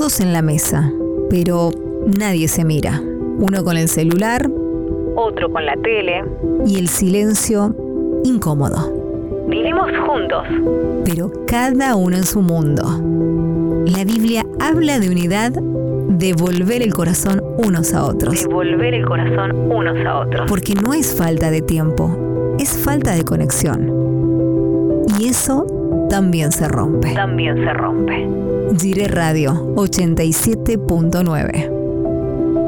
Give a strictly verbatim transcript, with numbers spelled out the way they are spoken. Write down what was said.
todos en la mesa, pero nadie se mira. Uno con el celular, otro con la tele. Y el silencio incómodo. Vivimos juntos, pero cada uno en su mundo. La Biblia habla de unidad, de volver el corazón unos a otros. De volver el corazón unos a otros. Porque no es falta de tiempo, es falta de conexión. Y eso también se rompe. También se rompe. Gire Radio ochenta y siete punto nueve.